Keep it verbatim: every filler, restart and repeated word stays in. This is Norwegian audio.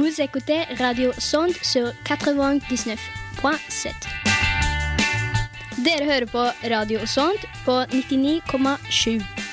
Vous écoutez Radio Sonde sur quatre-vingt-dix-neuf point sept. Dere hører på Radio Sonde på nittini komma sju.